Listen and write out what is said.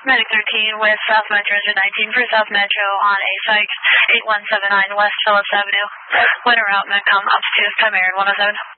Medic 13 with South Metro engine 19 for South Metro on a Sykes 8179 West Phillips Avenue. Winter route, Metcom, Ops 2, time air 107.